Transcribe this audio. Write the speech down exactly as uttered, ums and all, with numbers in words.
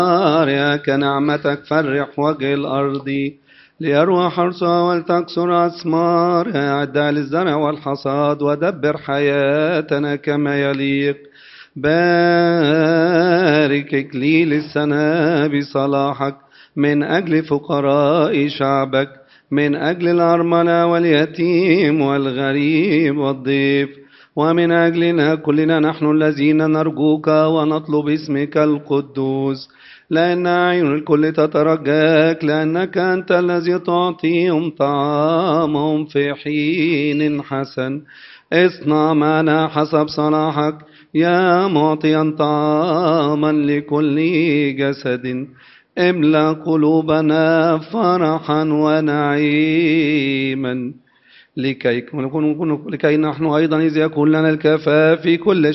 ياك نعمتك فرح وجه الأرض ليروى حرثها ولتكسر أثمار. أعد للزرع والحصاد ودبر حياتنا كما يليق. بارك إكليل السنة بصلاحك من أجل فقراء شعبك، من أجل الأرملة واليتيم والغريب والضيف، ومن أجلنا كلنا نحن الذين نرجوك ونطلب اسمك القدوس، لأن أعين الكل تترجاك، لأنك أنت الذي تعطيهم طعامهم في حين حسن. اصنع معنا حسب صلاحك يا معطيا طعاما لكل جسد. املأ قلوبنا فرحا ونعيما، لكي لكي نحن أيضا إذ يكون لنا الكفاف في كل